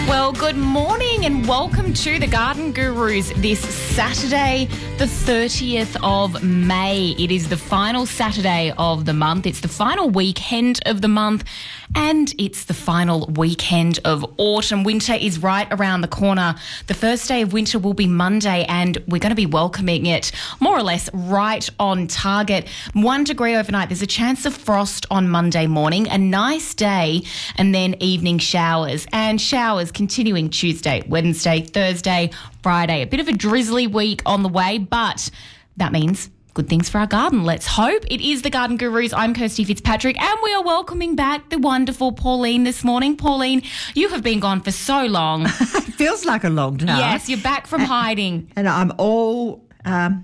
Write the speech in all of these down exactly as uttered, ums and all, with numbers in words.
Well, good morning and welcome to the Garden Gurus this Saturday, the thirtieth of May. It is the final Saturday of the month. It's the final weekend of the month and it's the final weekend of autumn. Winter is right around the corner. The first day of winter will be Monday and we're going to be welcoming it more or less right on target. One degree overnight. There's a chance of frost on Monday morning, a nice day and then evening showers. And showers continuing Tuesday, Wednesday, Thursday, Friday. A bit of a drizzly week on the way, but that means good things for our garden. Let's hope. It is the Garden Gurus. I'm Kirsty Fitzpatrick and we are welcoming back the wonderful Pauline this morning. Pauline, you have been gone for so long. It feels like a long time. Yes, you're back from and, hiding. And I'm all... Um,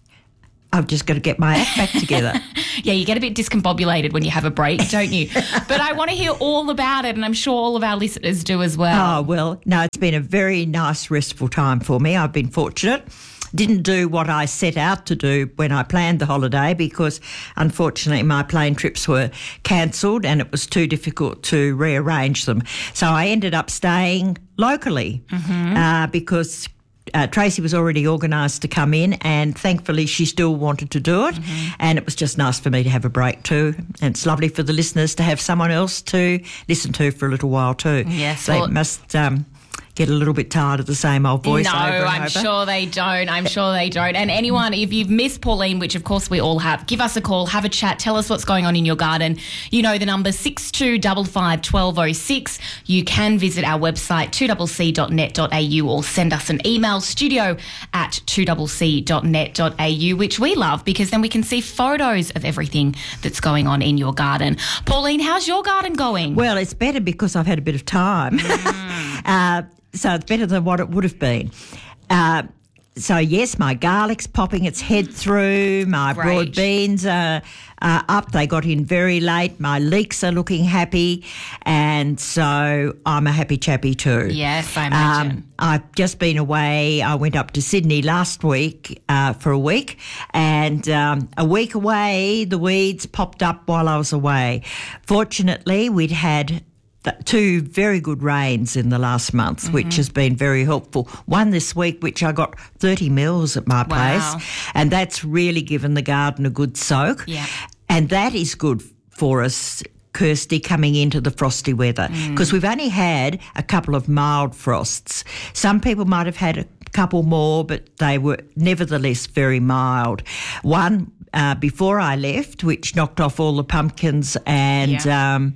I've just got to get my act back together. Yeah, you get a bit discombobulated when you have a break, don't you? But I want to hear all about it, and I'm sure all of our listeners do as well. Oh, well, no, it's been a very nice, restful time for me. I've been fortunate. Didn't do what I set out to do when I planned the holiday because, unfortunately, my plane trips were cancelled and it was too difficult to rearrange them. So I ended up staying locally mm-hmm. uh, because... Uh, Tracy was already organised to come in and thankfully she still wanted to do it mm-hmm. and it was just nice for me to have a break too, and it's lovely for the listeners to have someone else to listen to for a little while too. Yes, they well, must um, get a little bit tired of the same old voice no, over and I'm over. sure they don't. I'm sure they don't. And anyone, if you've missed Pauline, which of course we all have, give us a call, have a chat, tell us what's going on in your garden. You know the number six two five five, one two zero six. You can visit our website two c c dot net dot a u or send us an email, studio at two c c dot net dot a u, which we love because then we can see photos of everything that's going on in your garden. Pauline, how's your garden going? Well, it's better because I've had a bit of time. Mm. uh, So it's better than what it would have been. Uh, so, yes, my garlic's popping its head through. My Great. broad beans are, are up. They got in very late. My leeks are looking happy. And so I'm a happy chappy too. Yes, I imagine. Um, I've just been away. I went up to Sydney last week uh, for a week. And um, a week away, the weeds popped up while I was away. Fortunately, we'd had... two very good rains in the last month, mm-hmm. which has been very helpful. One this week, which I got thirty mils at my place, wow. and that's really given the garden a good soak. Yeah. And that is good for us, Kirsty, coming into the frosty weather, because mm. we've only had a couple of mild frosts. Some people might have had a couple more, but they were nevertheless very mild. One uh, before I left, which knocked off all the pumpkins and... Yeah. Um,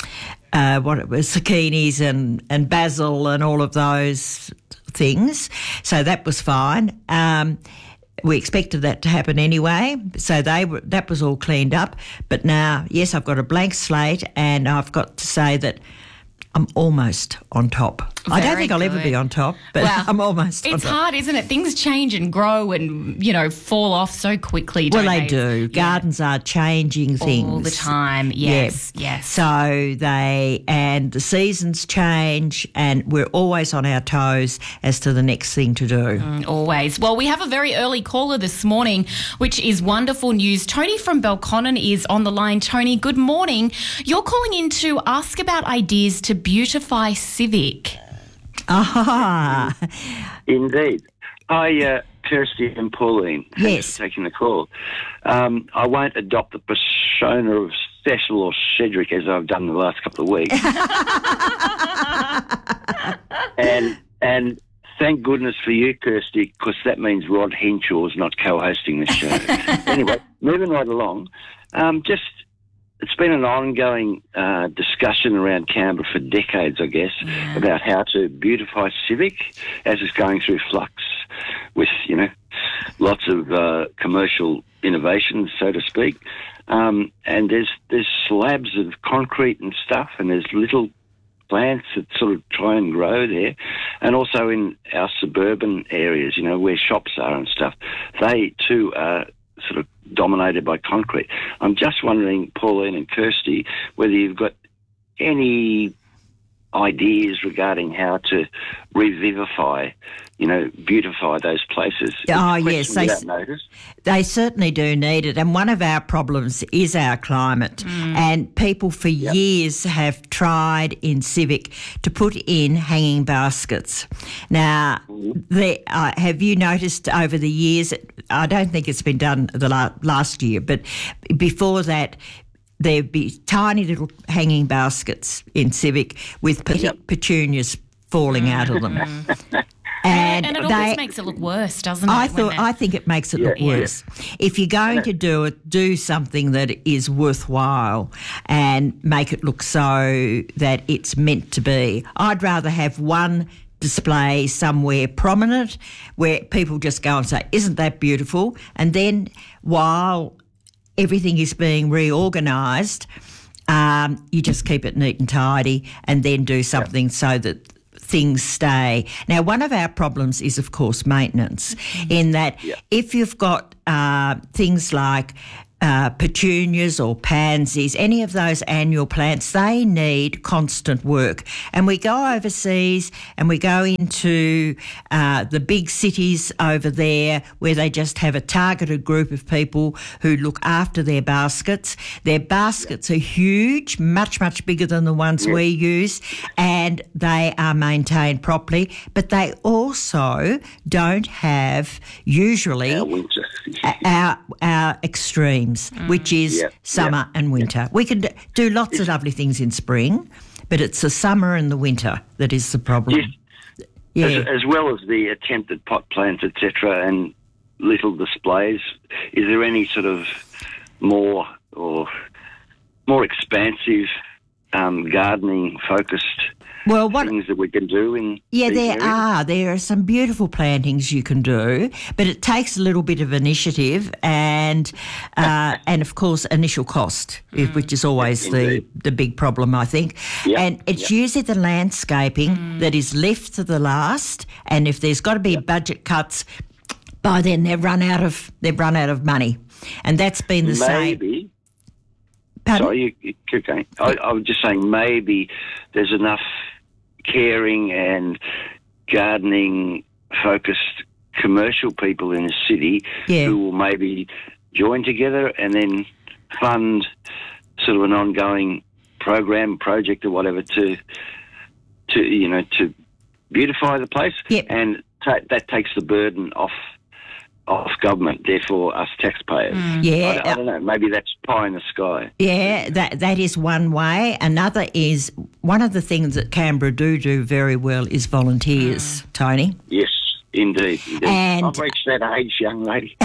Uh, what it was, zucchinis and, and basil and all of those things. So that was fine. Um, we expected that to happen anyway. So they were, that was all cleaned up. But now, yes, I've got a blank slate and I've got to say that I'm almost on top. Very I don't think I'll good. ever be on top, but well, I'm almost on top. It's hard, isn't it? Things change and grow and, you know, fall off so quickly, don't well, they, they do. Yeah. Gardens are changing things. All the time, yes, yeah. yes. So they, and the seasons change and we're always on our toes as to the next thing to do. Mm, always. Well, we have a very early caller this morning, which is wonderful news. Tony from Belconnen is on the line. Tony, good morning. You're calling in to ask about ideas to beautify Civic. Ah, indeed. Hi, uh, Kirsty and Pauline. Thanks yes. for taking the call. Um, I won't adopt the persona of Cecil or Cedric as I've done the last couple of weeks. and and thank goodness for you, Kirsty, because that means Rod Henshaw's not co-hosting this show. Anyway, moving right along, um, just... It's been an ongoing uh, discussion around Canberra for decades, I guess, yeah. about how to beautify Civic as it's going through flux with, you know, lots of uh, commercial innovations, so to speak. Um, and there's there's slabs of concrete and stuff, and there's little plants that sort of try and grow there. And also in our suburban areas, you know, where shops are and stuff, they too are sort of dominated by concrete. I'm just wondering, Pauline and Kirsty, whether you've got any ideas regarding how to revivify, you know, beautify those places. Oh, It's a yes, question they, without notice. they certainly do need it. And one of our problems is our climate. And people for years have tried in Civic to put in hanging baskets. Now, there, uh, have you noticed over the years, I don't think it's been done the la- last year, but before that, there'd be tiny little hanging baskets in Civic with pe- Yep. petunias falling out of them. And, And it they, always makes it look worse, doesn't it? I when thought they're- I think it makes it Yeah, look yeah. worse. If you're going to do it, do something that is worthwhile and make it look so that it's meant to be. I'd rather have one display somewhere prominent where people just go and say, "Isn't that beautiful?" And then while everything is being reorganised, um, you just keep it neat and tidy and then do something so that things stay. Now, one of our problems is, of course, maintenance, in that if you've got uh, things like uh, petunias or pansies, any of those annual plants, they need constant work. And we go overseas and we go into uh, the big cities over there where they just have a targeted group of people who look after their baskets. Their baskets are huge, much, much bigger than the ones we use, and they are maintained properly, but they also don't have usually Our winter. our our extremes, which is Yeah, summer and winter. We can d- do lots of lovely things in spring, but it's the summer and the winter that is the problem. Yes. Yeah. As, as well as the attempted pot plants, et cetera, and little displays, is there any sort of more or more expansive um, gardening focused Well, what things that we can do in Yeah, these there areas? are. There are some beautiful plantings you can do, but it takes a little bit of initiative and, uh, and of course, initial cost, if- which is always the, Indeed. the big problem, I think. Yep, And it's yep. usually the landscaping that is left to the last, and if there's got to be budget cuts, by then they've run out of they've run out of money, and that's been the same. Maybe. Pardon? Sorry, you, you keep going. I, I was just saying maybe there's enough caring and gardening focused commercial people in the city Yeah. who will maybe join together and then fund sort of an ongoing program, project or whatever to, to you know, to beautify the place. Yep. And ta- that takes the burden off off government, therefore us taxpayers. Yeah, I, I don't know, maybe that's pie in the sky. Yeah, that that is one way. Another is one of the things that Canberra do do very well is volunteers, Tony. Yes, indeed. indeed. And- I've reached that age, young lady.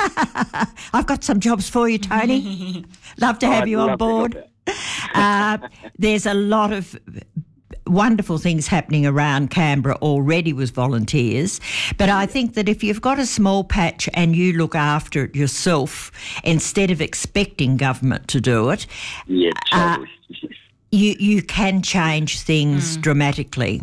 I've got some jobs for you, Tony. Love to have I'd you on love to help board. out. Uh, there's a lot of wonderful things happening around Canberra already with volunteers, but I think that if you've got a small patch and you look after it yourself instead of expecting government to do it, Yeah, totally. you you can change things dramatically.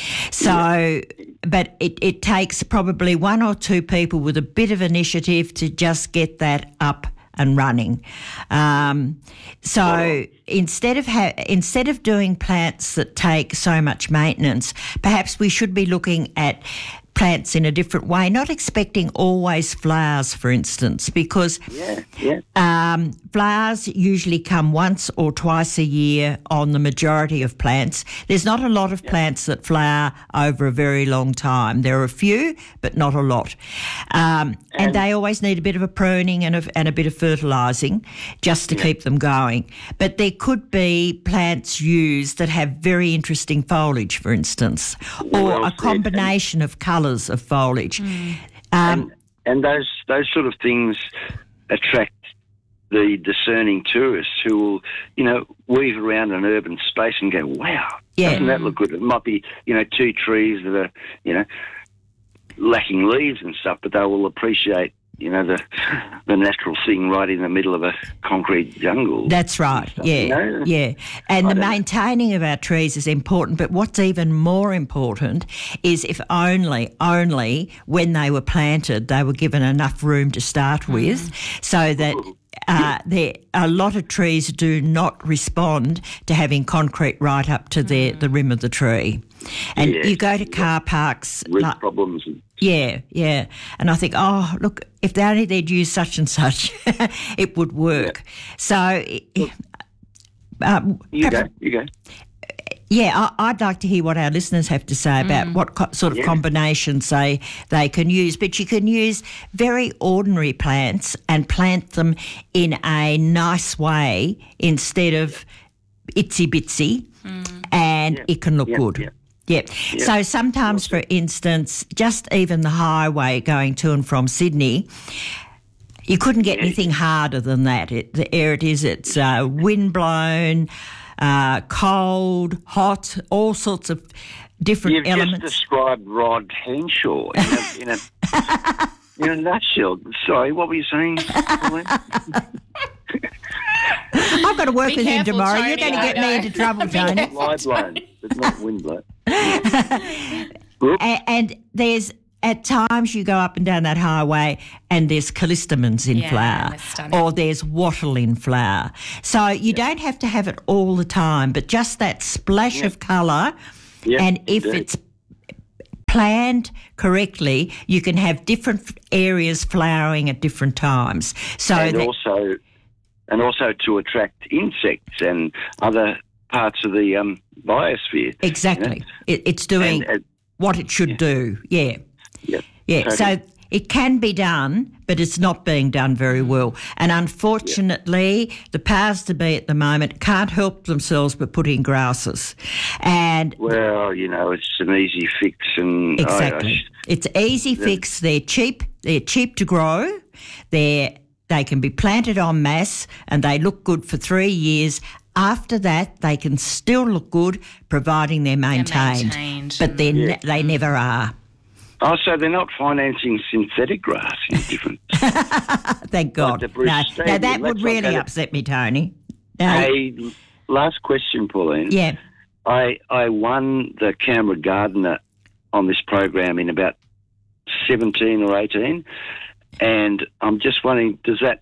So, but it, it takes probably one or two people with a bit of initiative to just get that up and running. Um, so instead of ha- instead of doing plants that take so much maintenance, perhaps we should be looking at plants in a different way, not expecting always flowers, for instance, because yeah, yeah. um, flowers usually come once or twice a year on the majority of plants. There's not a lot of plants that flower over a very long time. There are a few, but not a lot. Um, and, And- they always need a bit of a pruning and a, and a bit of fertilising just to keep them going. But there could be plants used that have very interesting foliage, for instance, or Well a said. combination of colours of foliage. Um, and, and those those sort of things attract the discerning tourists who will, you know, weave around an urban space and go, wow, Yeah. doesn't that look good? It might be, you know, two trees that are, you know, lacking leaves and stuff, but they will appreciate, you know, the the natural thing right in the middle of a concrete jungle. That's right. Yeah, you know? yeah. And the don't know. maintaining of our trees is important. But what's even more important is if only, only when they were planted, they were given enough room to start with, so that uh, there a lot of trees do not respond to having concrete right up to the, the rim of the tree. And Yeah. you go to car parks. Root like- problems. And, Yeah, yeah. And I think, oh, look, if they only they'd use such and such, it would work. So, um, you go, you go. yeah, I, I'd like to hear what our listeners have to say about what co- sort of Yeah. combinations they, they can use. But you can use very ordinary plants and plant them in a nice way instead of itsy bitsy, and Yeah. it can look Yeah, good. yeah. Yeah. Yeah. So sometimes, for instance, just even the highway going to and from Sydney, you couldn't get anything harder than that. It, the air it is, it's uh, windblown, uh, cold, hot, all sorts of different You've elements. just described Rod Henshaw in a, in a, in a nutshell. Sorry, what were you saying, Pauline? I've got to work Be with him careful, tomorrow. Tony, You're going to I get me know. into trouble, Tony. Fly blown, but not wind blown. A- and there's at times you go up and down that highway and there's callistemons in Yeah, flower, they're stunning. or there's wattle in flower. So you don't have to have it all the time, but just that splash of colour. Yeah, and if indeed. it's planned correctly, you can have different f- areas flowering at different times. So and that, also, and also to attract insects and other parts of the um, biosphere. exactly, you know? it, it's doing And, uh, what it should do. Yeah. yeah, Yeah, totally. so it can be done, but it's not being done very well. And unfortunately, the powers to be at the moment can't help themselves but put in grasses. And Well, you know, it's an easy fix, and I- I exactly, sh- it's easy fix. They're cheap. They're cheap to grow. They're they can be planted en masse, and they look good for three years. After that, they can still look good, providing they're maintained. maintained. But they ne- they never are. oh, so they're not financing synthetic grass in different. Thank God. the Bruce No, no, Stadium, that would let's not really go to- upset me, Tony. No. Hey, last question, Pauline. Yeah. I I won the Canberra Gardener on this program in about seventeen or eighteen, and I'm just wondering, does that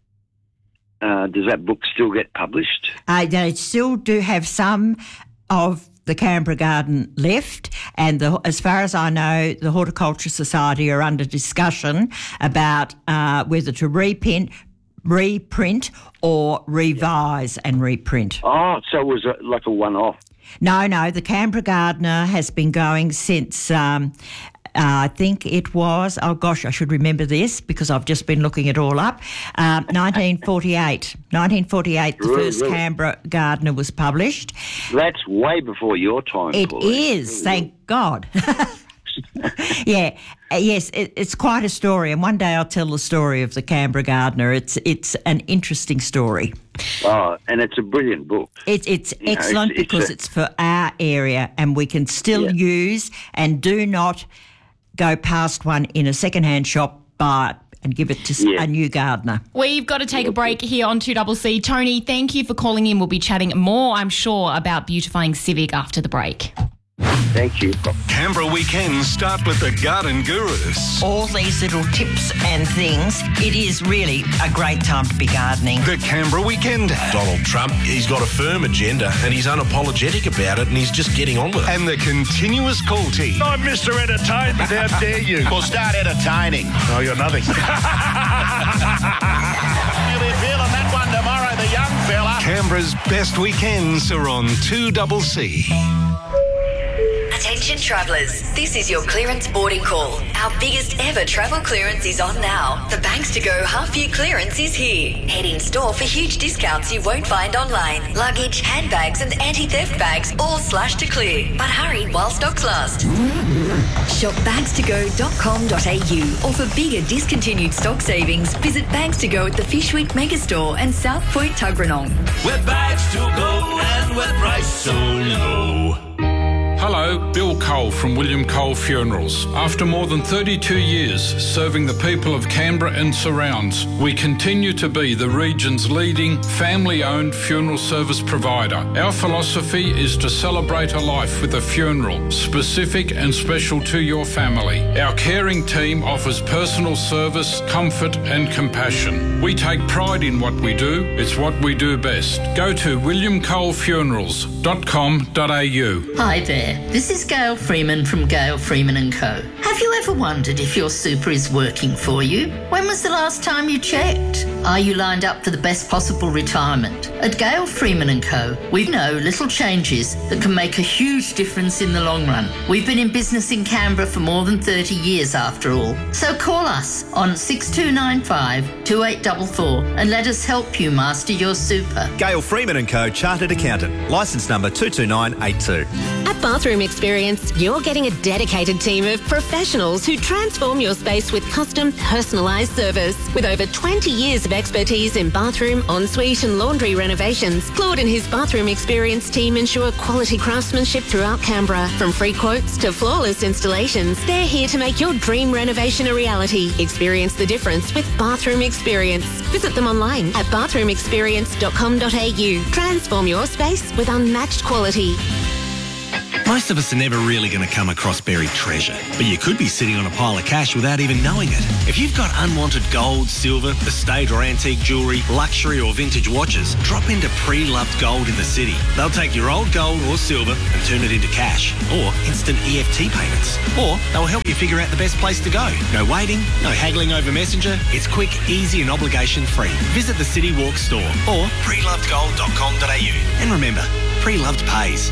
uh, does that book still get published? Uh, they still do have some of the Canberra Garden left, and the, as far as I know, the Horticulture Society are under discussion about uh, whether to reprint, reprint or revise and reprint. Oh, so it was a, like a one-off. No, no, the Canberra Gardener has been going since, um, uh, I think it was, oh gosh, I should remember this because I've just been looking it all up, um, nineteen forty-eight. nineteen forty-eight, the Really, first really? Canberra Gardener was published. That's way before your time, It Pauline. is, thank God. Yeah, uh, yes, it, it's quite a story, and one day I'll tell the story of the Canberra Gardener. It's it's an interesting story. Oh, and it's a brilliant book. It, it's You know, excellent it's- it's because a- it's for our area, and we can still Yeah. use and do not go past one in a second-hand shop, buy it and give it to s Yeah. a new gardener. We've got to take a break here on two C C. Tony, thank you for calling in. We'll be chatting more, I'm sure, about beautifying Civic after the break. Thank you. Canberra weekends start with the Garden Gurus. All these little tips and things, it is really a great time to be gardening. The Canberra Weekend. Donald Trump, he's got a firm agenda and he's unapologetic about it and he's just getting on with it. And the continuous call team. I'm Mister Entertainment, how dare you? Well, start entertaining. Oh, you're nothing. You'll be feeling that one tomorrow, the young fella. Canberra's best weekends are on two C C. Attention travellers, this is your clearance boarding call. Our biggest ever travel clearance is on now. The Banks to Go half year clearance is here. Head in store for huge discounts you won't find online. Luggage, handbags and anti-theft bags all slashed to clear. But hurry while stocks last. Shop bags to go dot com dot a u or for bigger discontinued stock savings, visit Bags to Go at the Fish Week Megastore and South Point Tuggeranong. With bags to go and with price so low. Hello, Bill Cole from William Cole Funerals. After more than thirty-two years serving the people of Canberra and surrounds, we continue to be the region's leading family-owned funeral service provider. Our philosophy is to celebrate a life with a funeral, specific and special to your family. Our caring team offers personal service, comfort and compassion. We take pride in what we do. It's what we do best. Go to william cole funerals dot com dot a u. Hi there, this is Gail Freeman from Gail Freeman and Co. Have you ever wondered if your super is working for you? When was the last time you checked? Are you lined up for the best possible retirement? At Gail Freeman and Co, we know little changes that can make a huge difference in the long run. We've been in business in Canberra for more than thirty years after all. So call us on six two nine five, two eight four four and let us help you master your super. Gail Freeman and Co, Chartered Accountant, licence number two two nine eight two. At Bathroom Experience, you're getting a dedicated team of professionals who transform your space with custom, personalised service. With over twenty years of expertise in bathroom, ensuite and laundry renovations, Claude and his Bathroom Experience team ensure quality craftsmanship throughout Canberra. From free quotes to flawless installations, they're here to make your dream renovation a reality. Experience the difference with Bathroom Experience. Visit them online at bathroom experience dot com dot a u. Transform your space with unmatched quality. Most of us are never really going to come across buried treasure, but you could be sitting on a pile of cash without even knowing it. If you've got unwanted gold, silver, estate or antique jewellery, luxury or vintage watches, drop into Pre-Loved Gold in the city. They'll take your old gold or silver and turn it into cash or instant E F T payments. Or they'll help you figure out the best place to go. No waiting, no haggling over Messenger. It's quick, easy and obligation free. Visit the City Walk store or pre loved gold dot com dot a u. And remember, Pre-Loved pays.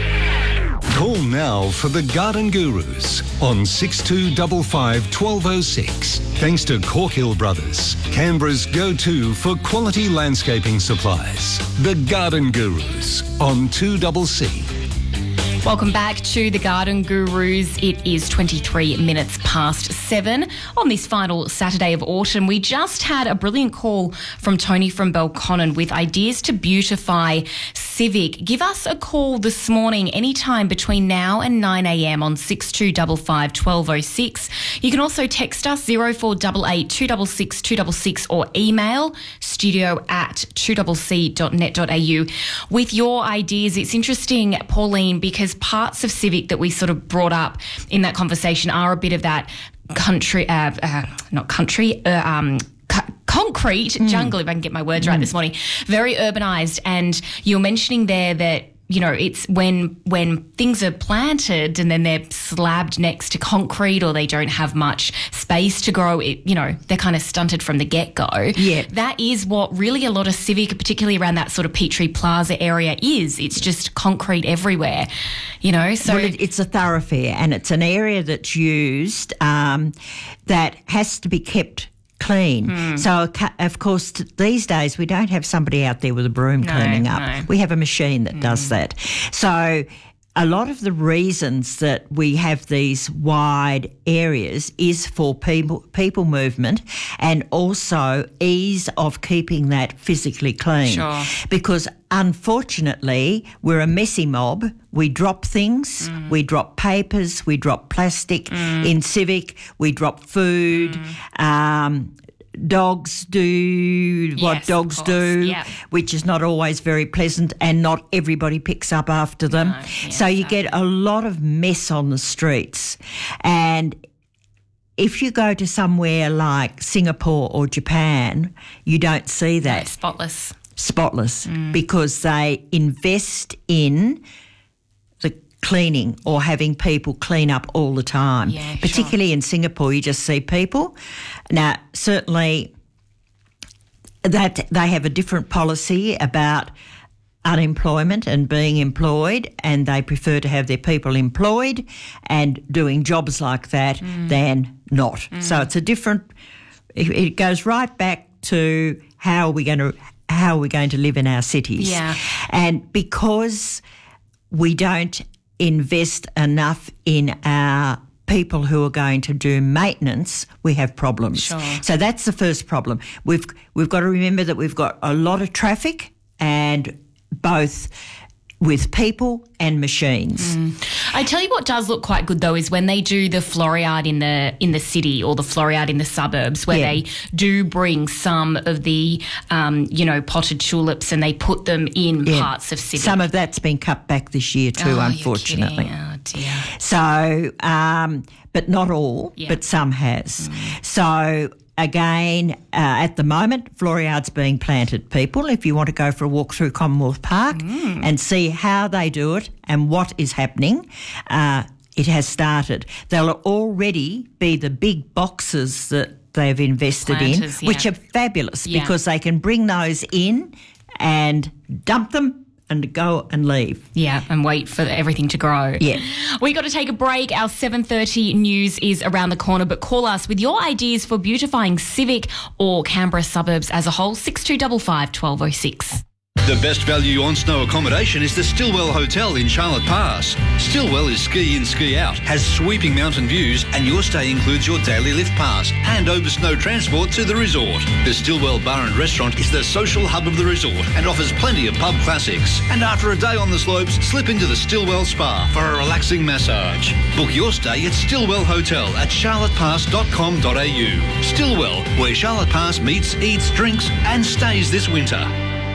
Call now for the Garden Gurus on six two five five, one two zero six. Thanks to Corkhill Brothers, Canberra's go-to for quality landscaping supplies. The Garden Gurus on two C C. Welcome back to the Garden Gurus. It is twenty-three minutes past seven on this final Saturday of autumn. We just had a brilliant call from Tony from Belconnen with ideas to beautify Civic. Give us a call this morning anytime between now and nine a m on six two five five, one two zero six. You can also text us zero four eight eight, two six six, two six six or email studio at two c c dot net dot a u with your ideas. It's interesting, Pauline, because parts of Civic that we sort of brought up in that conversation are a bit of that country, uh, uh, not country, uh, um, cu- concrete mm. jungle, if I can get my words mm. right this morning, very urbanised. And you're mentioning there that, you know, it's when when things are planted and then they're slabbed next to concrete or they don't have much space to grow, it, you know, they're kind of stunted from the get-go. Yeah. That is what really a lot of Civic, particularly around that sort of Petrie Plaza area, is. It's just concrete everywhere, you know. So well, it, it's a thoroughfare and it's an area that's used um, that has to be kept clean. Mm. So, of course, these days we don't have somebody out there with a broom no, cleaning up. No. We have a machine that mm. does that. So a lot of the reasons that we have these wide areas is for people people movement and also ease of keeping that physically clean. Sure. Because unfortunately, we're a messy mob. We drop things, mm. we drop papers, we drop plastic. Mm. In Civic, we drop food. Mm. Um, dogs do what yes, dogs do, yep. which is not always very pleasant, and not everybody picks up after them. No, yeah, so you exactly. get a lot of mess on the streets. And if you go to somewhere like Singapore or Japan, you don't see that. No, spotless. Spotless, mm. because they invest in the cleaning or having people clean up all the time. Yeah, Particularly sure. in Singapore, you just see people. Now, certainly that they have a different policy about unemployment and being employed, and they prefer to have their people employed and doing jobs like that mm. than not. Mm. So it's a different, it, it goes right back to how are we going to how are we going to live in our cities. Yeah. And because we don't invest enough in our people who are going to do maintenance, we have problems. Sure. So that's the first problem. We've we've got to remember that we've got a lot of traffic, and both with people and machines. Mm. I tell you what does look quite good though is when they do the floriade in the in the city or the floriade in the suburbs, where Yeah. they do bring some of the um, you know potted tulips and they put them in Yeah. parts of civic. Some of that's been cut back this year too, Oh, you're unfortunately. kidding. Oh dear. So, um, but not all, Yeah. but some has. So, again, uh, at the moment, Floriade's being planted, people. If you want to go for a walk through Commonwealth Park and see how they do it and what is happening, uh, it has started. There'll already be the big boxes that they've invested Planters, in, which yeah. are fabulous Yeah. because they can bring those in and dump them and go and leave. Yeah, and wait for everything to grow. Yeah. We got to take a break. Our seven thirty news is around the corner, but call us with your ideas for beautifying Civic or Canberra suburbs as a whole, six two five five, one two zero six. The best value on snow accommodation is the Stillwell Hotel in Charlotte Pass. Stillwell is ski in, ski out, has sweeping mountain views, and your stay includes your daily lift pass and over snow transport to the resort. The Stillwell Bar and Restaurant is the social hub of the resort and offers plenty of pub classics. And after a day on the slopes, slip into the Stillwell Spa for a relaxing massage. Book your stay at Stillwell Hotel at charlotte pass dot com dot a u. Stillwell, where Charlotte Pass meets, eats, drinks, and stays this winter.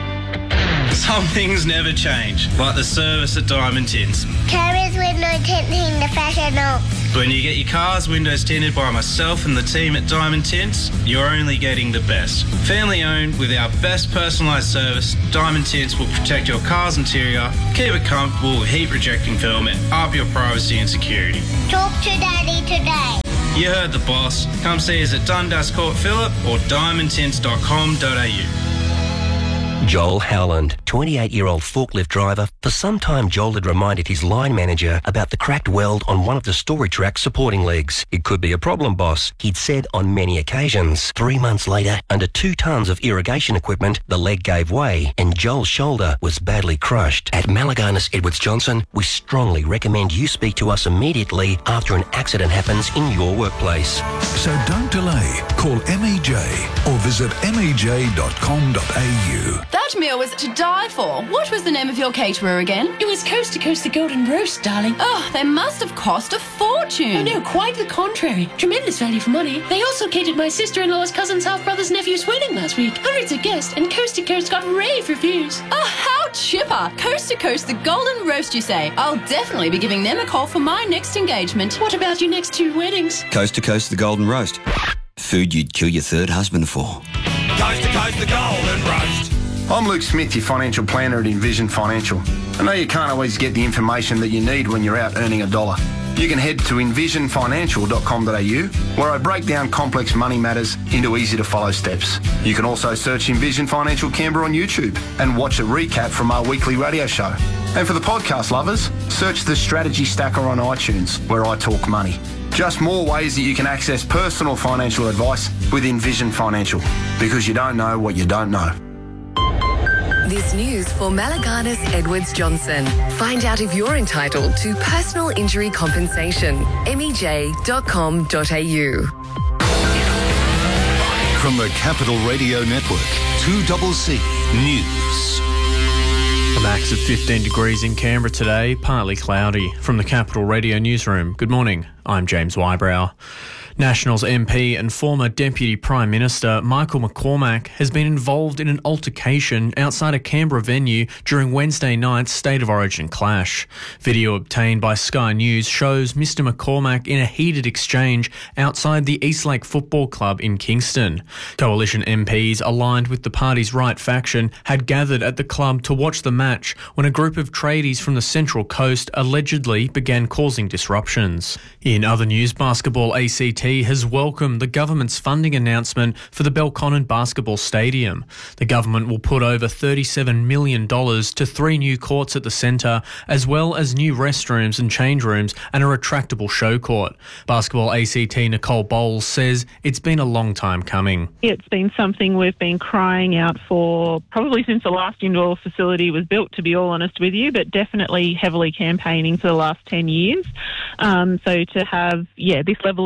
Some things never change, like the service at Diamond Tints. Carriers window tinting the professional. When you get your car's windows tinted by myself and the team at Diamond Tints, you're only getting the best. Family owned with our best personalised service, Diamond Tints will protect your car's interior, keep it comfortable with heat rejecting film and up your privacy and security. Talk to Daddy today. You heard the boss. Come see us at Dundas Court Phillip or diamond tints dot com dot a u. Joel Howland, twenty-eight-year-old forklift driver. For some time, Joel had reminded his line manager about the cracked weld on one of the storage rack supporting legs. It could be a problem, boss, he'd said on many occasions. Three months later, under two tonnes of irrigation equipment, the leg gave way and Joel's shoulder was badly crushed. At Malaganas Edwards Johnson, we strongly recommend you speak to us immediately after an accident happens in your workplace. So don't delay. Call M E J or visit m e j dot com dot a u. That meal was to die for. What was the name of your caterer again? It was Coast to Coast the Golden Roast, darling. Oh, they must have cost a fortune. Oh, no, quite the contrary. Tremendous value for money. They also catered my sister-in-law's cousin's half-brother's nephew's wedding last week. Hundreds of guests, and Coast to Coast got rave reviews. Oh, how chipper. Coast to Coast the Golden Roast, you say? I'll definitely be giving them a call for my next engagement. What about your next two weddings? Coast to Coast the Golden Roast. Food you'd kill your third husband for. Coast to Coast the Golden Roast. I'm Luke Smith, your financial planner at Envision Financial. I know you can't always get the information that you need when you're out earning a dollar. You can head to envision financial dot com dot a u, where I break down complex money matters into easy-to-follow steps. You can also search Envision Financial Canberra on YouTube and watch a recap from our weekly radio show. And for the podcast lovers, search the Strategy Stacker on iTunes, where I talk money. Just more ways that you can access personal financial advice with Envision Financial, because you don't know what you don't know. This news for Malaganas Edwards Johnson. Find out if you're entitled to personal injury compensation. m e j dot com dot a u. From the Capital Radio Network, two C C News. A max of fifteen degrees in Canberra today, partly cloudy. From the Capital Radio Newsroom, good morning, I'm James Wybrow. Nationals M P and former Deputy Prime Minister Michael McCormack has been involved in an altercation outside a Canberra venue during Wednesday night's State of Origin clash. Video obtained by Sky News shows Mister McCormack in a heated exchange outside the Eastlake Football Club in Kingston. Coalition M Ps aligned with the party's right faction had gathered at the club to watch the match when a group of tradies from the Central Coast allegedly began causing disruptions. In other news, Basketball A C T has welcomed the government's funding announcement for the Belconnen Basketball Stadium. The government will put over thirty-seven million dollars to three new courts at the centre, as well as new restrooms and change rooms and a retractable show court. Basketball A C T Nicole Bowles says it's been a long time coming. It's been something we've been crying out for probably since the last indoor facility was built, to be all honest with you, but definitely heavily campaigning for the last ten years. Um, so to have, yeah, this level of investment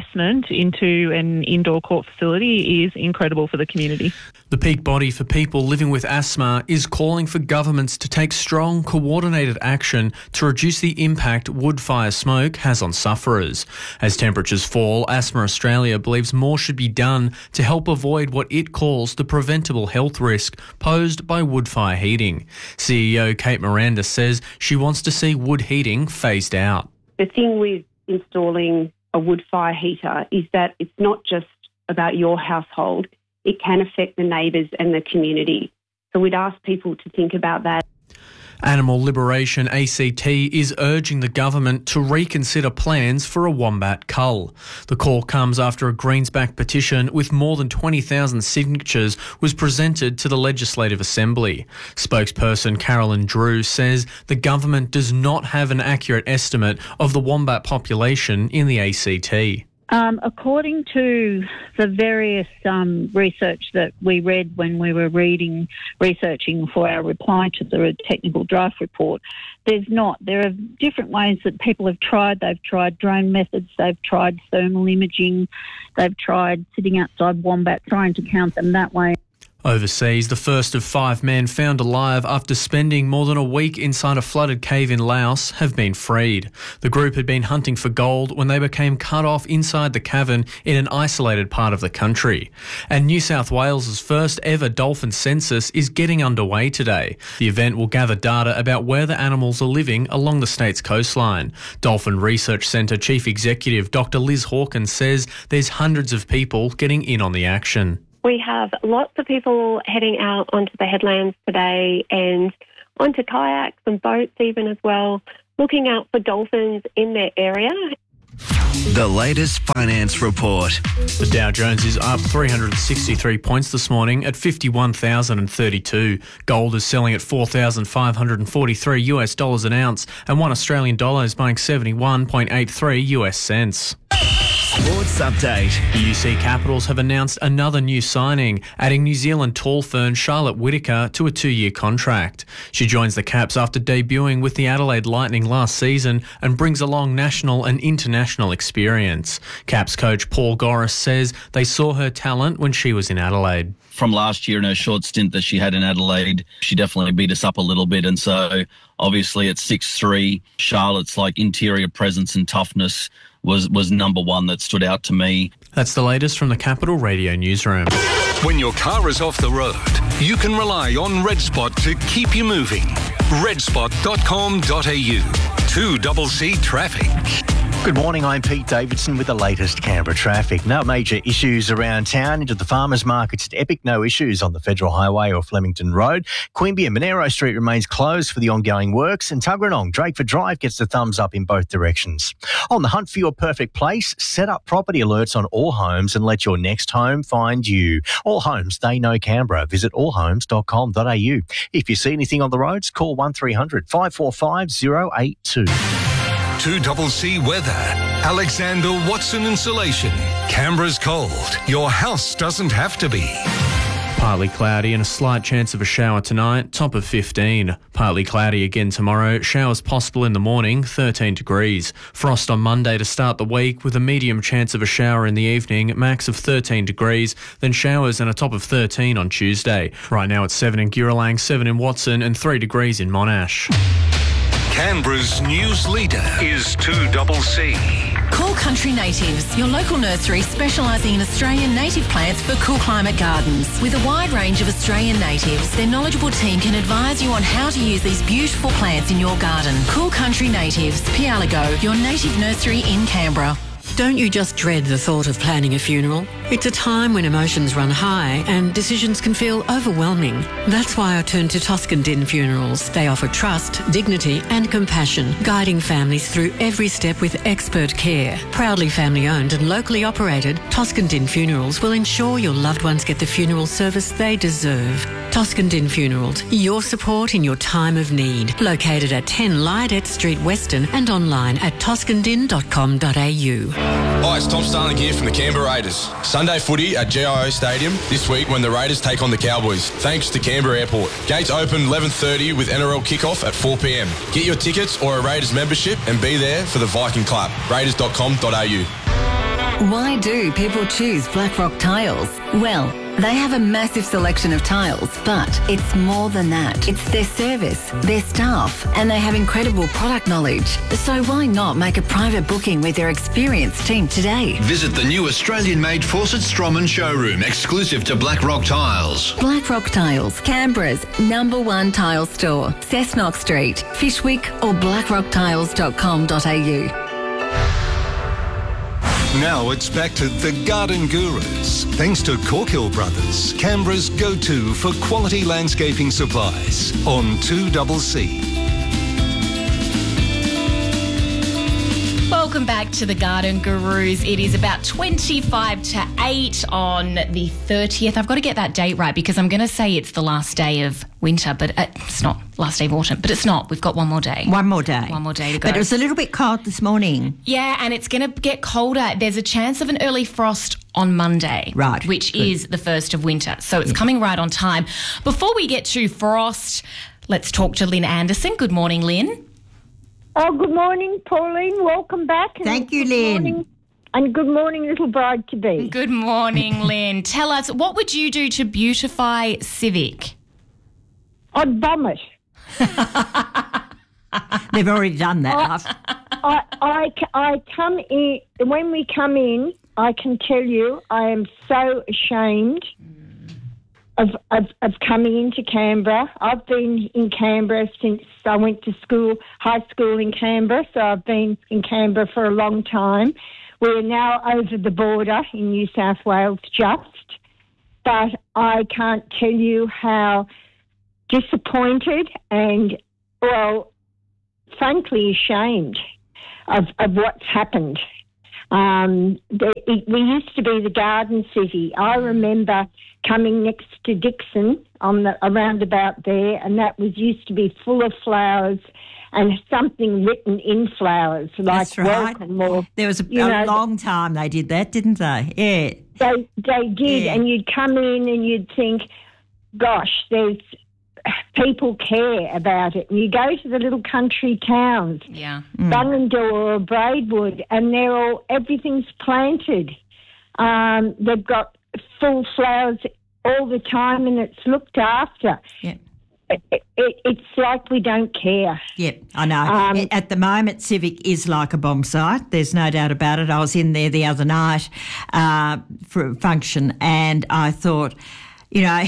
investment into an indoor court facility is incredible for the community. The peak body for people living with asthma is calling for governments to take strong, coordinated action to reduce the impact wood fire smoke has on sufferers. As temperatures fall, Asthma Australia believes more should be done to help avoid what it calls the preventable health risk posed by wood fire heating. C E O Kate Miranda says she wants to see wood heating phased out. The thing with installing a wood fire heater is that it's not just about your household. It can affect the neighbours and the community. So we'd ask people to think about that. Animal Liberation A C T is urging the government to reconsider plans for a wombat cull. The call comes after a Greensback petition with more than twenty thousand signatures was presented to the Legislative Assembly. Spokesperson Carolyn Drew says the government does not have an accurate estimate of the wombat population in the A C T. Um, according to the various um, research that we read when we were reading, researching for our reply to the technical draft report, there's not. There are different ways that people have tried. They've tried drone methods, they've tried thermal imaging, they've tried sitting outside wombat, trying to count them that way. Overseas, the first of five men found alive after spending more than a week inside a flooded cave in Laos have been freed. The group had been hunting for gold when they became cut off inside the cavern in an isolated part of the country. And New South Wales' first ever dolphin census is getting underway today. The event will gather data about where the animals are living along the state's coastline. Dolphin Research Centre Chief Executive Doctor Liz Hawkins says there's hundreds of people getting in on the action. We have lots of people heading out onto the headlands today and onto kayaks and boats even as well, looking out for dolphins in their area. The latest finance report. The Dow Jones is up three hundred sixty-three points this morning at fifty-one thousand thirty-two. Gold is selling at four thousand five hundred forty-three US dollars an ounce, and one Australian dollar is buying seventy-one point eight three US cents. Sports update. The U C Capitals have announced another new signing, adding New Zealand tall fern Charlotte Whittaker to a two-year contract. She joins the Caps after debuting with the Adelaide Lightning last season and brings along national and international experience. Caps coach Paul Goris says they saw her talent when she was in Adelaide. From last year in her short stint that she had in Adelaide, she definitely beat us up a little bit. And so obviously at six three, Charlotte's like interior presence and toughness was, was number one that stood out to me. That's the latest from the Capital Radio newsroom. When your car is off the road, you can rely on RedSpot to keep you moving. red spot dot com dot a u. two C C Traffic. Good morning, I'm Pete Davidson with the latest Canberra traffic. No major issues around town. Into the farmers markets at Epic, no issues on the Federal Highway or Flemington Road. Queanbeyan and Monero Street remains closed for the ongoing works, and Tuggeranong Drakeford Drive gets the thumbs up in both directions. On the hunt for your perfect place, set up property alerts on all homes and let your next home find you. All homes, they know Canberra. Visit all homes dot com dot a u. If you see anything on the roads, call one three hundred five four five zero eight two. two C C weather. Alexander Watson Insulation. Canberra's cold. Your house doesn't have to be. Partly cloudy and a slight chance of a shower tonight, top of fifteen. Partly cloudy again tomorrow, showers possible in the morning, thirteen degrees. Frost on Monday to start the week with a medium chance of a shower in the evening, max of thirteen degrees, then showers and a top of thirteen on Tuesday. Right now it's seven in Giralang, seven in Watson and three degrees in Monash. Canberra's news leader is two C C. Cool Country Natives, your local nursery specialising in Australian native plants for cool climate gardens. With a wide range of Australian natives, their knowledgeable team can advise you on how to use these beautiful plants in your garden. Cool Country Natives, Pialago, your native nursery in Canberra. Don't you just dread the thought of planning a funeral? It's a time when emotions run high and decisions can feel overwhelming. That's why I turn to Toscan Din Funerals. They offer trust, dignity and compassion, guiding families through every step with expert care. Proudly family owned and locally operated, Toscan Din Funerals will ensure your loved ones get the funeral service they deserve. Toscan Din Funerals, your support in your time of need. Located at ten Lydet Street, Western, and online at toscan din dot com dot a u. Hi, it's Tom Starling here from the Canberra Raiders. Sunday footy at G I O Stadium this week when the Raiders take on the Cowboys, thanks to Canberra Airport. Gates open eleven thirty with N R L kickoff at four p m. Get your tickets or a Raiders membership and be there for the Viking Clap. raiders dot com dot a u. Why do people choose Blackrock Tiles? Well, they have a massive selection of tiles, but it's more than that. It's their service, their staff, and they have incredible product knowledge. So why not make a private booking with their experienced team today? Visit the new Australian-made Fawcett Stroman showroom, exclusive to Blackrock Tiles. Blackrock Tiles, Canberra's number one tile store. Cessnock Street, Fishwick or blackrock tiles dot com dot a u. Now it's back to the Garden Gurus, thanks to Corkhill Brothers, Canberra's go-to for quality landscaping supplies on two C C. Welcome back to the Garden Gurus. It is about twenty-five to eight on the thirtieth. I've got to get that date right because I'm going to say it's the last day of winter, but it's not last day of autumn, but it's not. We've got one more day. One more day. One more day to go. But it was a little bit cold this morning. Yeah, and it's going to get colder. There's a chance of an early frost on Monday. Right. Which Good. is the first of winter. So it's yeah. coming right on time. Before we get to frost, let's talk to Lynn Anderson. Good morning, Lynn. Oh, good morning, Pauline. Welcome back. And Thank you, Lynn. Morning, and good morning, little bride-to-be. Good morning, Lynn. Tell us, what would you do to beautify Civic? I'd bomb it. They've already done that. I, I, I, I come in, when we come in, I can tell you I am so ashamed Of, of, of coming into Canberra. I've been in Canberra since I went to school, high school in Canberra, so I've been in Canberra for a long time. We're now over the border in New South Wales just, but I can't tell you how disappointed and, well, frankly ashamed of, of what's happened. Um, the, it, we used to be the Garden City. I remember coming next to Dixon on the around about there, and that was used to be full of flowers and something written in flowers like That's right. welcome or, there was a, you a know, long time they did that, didn't they? Yeah. They they did, Yeah. and you'd come in and you'd think, gosh, there's people care about it. And you go to the little country towns, yeah, mm. Bungendore or Braidwood, and they're all everything's planted. Um, they've got full flowers all the time, and it's looked after. Yeah. It, it, it's like we don't care. Yep, I know. Um, At the moment, Civic is like a bomb site. There's no doubt about it. I was in there the other night uh, for a function, and I thought, you know,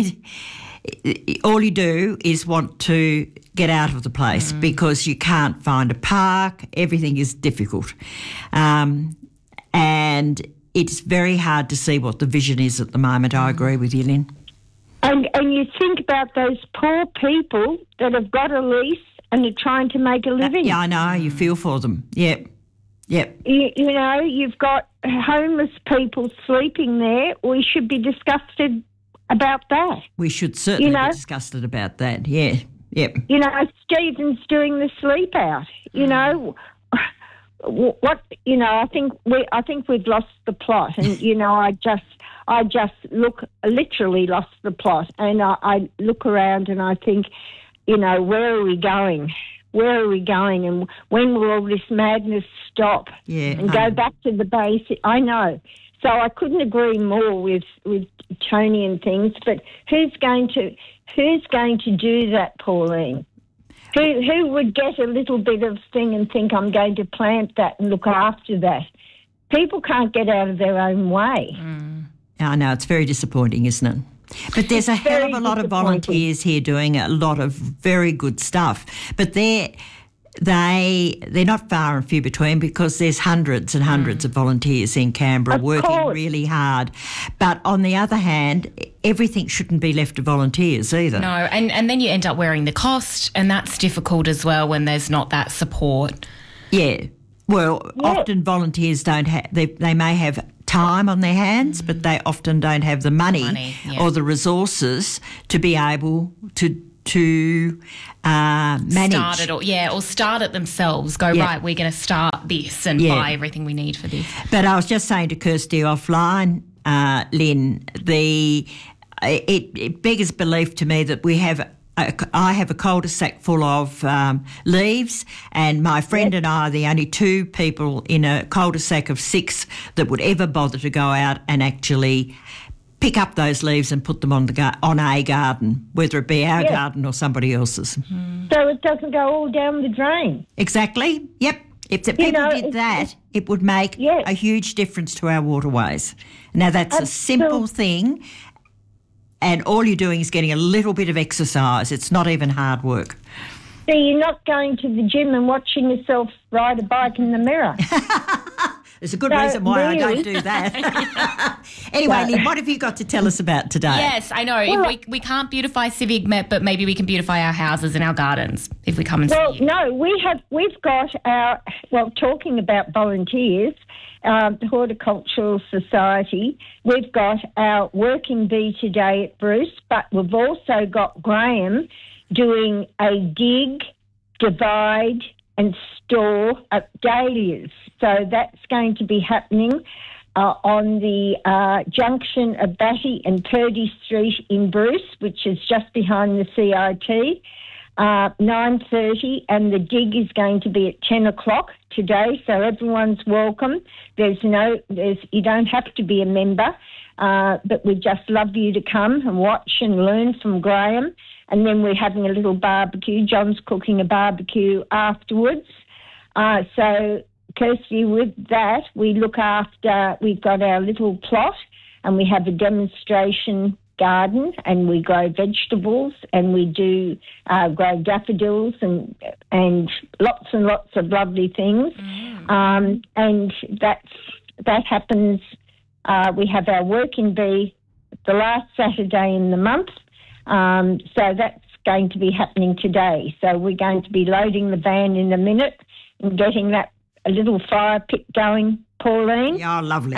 all you do is want to get out of the place mm. because you can't find a park. Everything is difficult. Um, and it's very hard to see what the vision is at the moment. I agree with you, Lynn. And, and you think about those poor people that have got a lease and are trying to make a living. Uh, yeah, I know. You feel for them. Yep. Yep. You, you know, you've got homeless people sleeping there. We should be disgusted about that. We should certainly you know, be disgusted about that. Yeah. Yep. You know, Stephen's doing the sleep out. You mm. know, what? You know, I think we. I think we've lost the plot, and you know, I just, I just look literally lost the plot, and I, I look around and I think, you know, where are we going? Where are we going? And when will all this madness stop? Yeah. And go back to the basic. I know. So I couldn't agree more with, with Tony and things, but who's going to who's going to do that, Pauline? Who who would get a little bit of thing and think I'm going to plant that and look after that? People can't get out of their own way. Mm. I know, it's very disappointing, isn't it? But there's a hell of a lot of volunteers here doing a lot of very good stuff. But they're They, they're not far and few between because there's hundreds and hundreds mm. of volunteers in Canberra of working course. really hard. But on the other hand, everything shouldn't be left to volunteers either. No, and, and then you end up wearing the cost, and that's difficult as well when there's not that support. Yeah. Well, yeah. often volunteers don't have, they, they may have time on their hands, mm. but they often don't have the money, money yeah. or the resources to be able to to uh, manage. Start it, or, yeah, or start it themselves. Go, yeah. right, we're going to start this and yeah. buy everything we need for this. But I was just saying to Kirsty offline, uh, Lynn, the it, it beggars belief to me that we have I, I have a cul-de-sac full of um, leaves, and my friend yes. and I are the only two people in a cul-de-sac of six that would ever bother to go out and actually pick up those leaves and put them on the gar- on a garden, whether it be our yes. garden or somebody else's. Mm. So it doesn't go all down the drain. Exactly. Yep. If the people know, did that, it would make yes. a huge difference to our waterways. Now, that's Absolutely. a simple thing, and all you're doing is getting a little bit of exercise. It's not even hard work. So you're not going to the gym and watching yourself ride a bike in the mirror. There's a good so, reason why really? I don't do that. Anyway, Lynn, what have you got to tell us about today? Yes, I know. Well, if we we can't beautify Civic Met, but maybe we can beautify our houses and our gardens if we come and well, see you. no, we have, we've got our, well, talking about volunteers, um, the Horticultural Society, we've got our working bee today at Bruce, but we've also got Graham doing a dig, divide and store at dahlias. So that's going to be happening uh, on the uh, junction of Batty and Purdy Street in Bruce, which is just behind the C I T, uh, nine thirty, and the dig is going to be at ten o'clock today, so everyone's welcome. There's no, there's you don't have to be a member, uh, but we'd just love you to come and watch and learn from Graham. And then we're having a little barbecue. John's cooking a barbecue afterwards. Uh, so, Kirsty, with that, we look after, we've got our little plot and we have a demonstration garden and we grow vegetables and we do uh, grow daffodils and and lots and lots of lovely things. Mm. Um, and that's, that happens, uh, we have our working bee the last Saturday in the month. Um, so that's going to be happening today. So we're going to be loading the van in a minute and getting that a little fire pit going, Pauline. Yeah, lovely.